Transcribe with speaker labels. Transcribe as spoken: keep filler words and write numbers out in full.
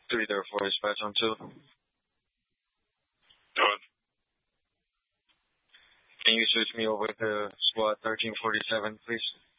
Speaker 1: three zero four dispatch on two.
Speaker 2: Go ahead.
Speaker 1: Can you switch me over to squad thirteen forty-seven, please?